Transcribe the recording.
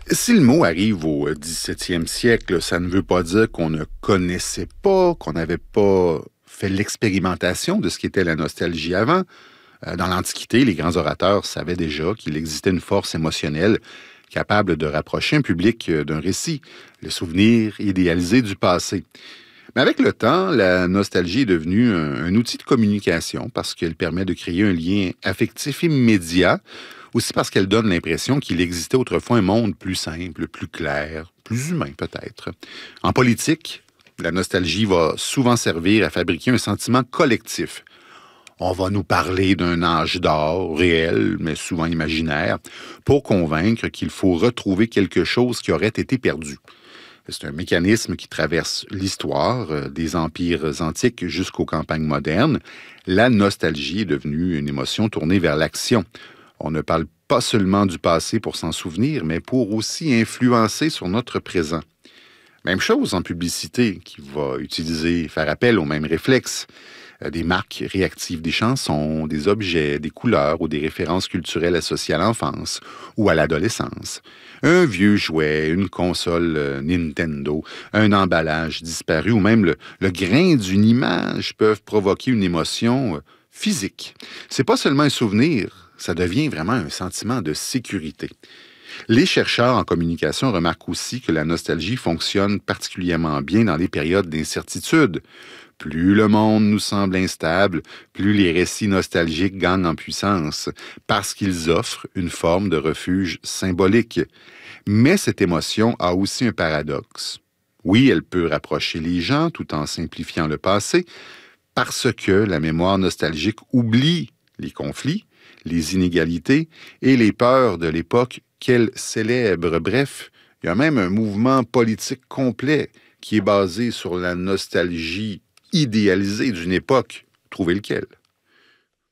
Si le mot arrive au 17e siècle, ça ne veut pas dire qu'on ne connaissait pas, qu'on n'avait pas fait l'expérimentation de ce qu'était la nostalgie avant. Dans l'Antiquité, les grands orateurs savaient déjà qu'il existait une force émotionnelle capable de rapprocher un public d'un récit, le souvenir idéalisé du passé. Mais avec le temps, la nostalgie est devenue un outil de communication parce qu'elle permet de créer un lien affectif immédiat, aussi parce qu'elle donne l'impression qu'il existait autrefois un monde plus simple, plus clair, plus humain peut-être. En politique, la nostalgie va souvent servir à fabriquer un sentiment collectif. On va nous parler d'un âge d'or réel, mais souvent imaginaire, pour convaincre qu'il faut retrouver quelque chose qui aurait été perdu. C'est un mécanisme qui traverse l'histoire, des empires antiques jusqu'aux campagnes modernes. La nostalgie est devenue une émotion tournée vers l'action. On ne parle pas seulement du passé pour s'en souvenir, mais pour aussi influencer sur notre présent. Même chose en publicité, qui va faire appel aux mêmes réflexes. Des marques réactivent des chansons, des objets, des couleurs ou des références culturelles associées à l'enfance ou à l'adolescence. Un vieux jouet, une console Nintendo, un emballage disparu ou même le grain d'une image peuvent provoquer une émotion physique. C'est pas seulement un souvenir, ça devient vraiment un sentiment de sécurité. Les chercheurs en communication remarquent aussi que la nostalgie fonctionne particulièrement bien dans les périodes d'incertitude. Plus le monde nous semble instable, plus les récits nostalgiques gagnent en puissance, parce qu'ils offrent une forme de refuge symbolique. Mais cette émotion a aussi un paradoxe. Oui, elle peut rapprocher les gens tout en simplifiant le passé, parce que la mémoire nostalgique oublie les conflits, les inégalités et les peurs de l'époque qu'elle célèbre. Bref, il y a même un mouvement politique complet qui est basé sur la nostalgie idéalisée d'une époque. Trouvez lequel?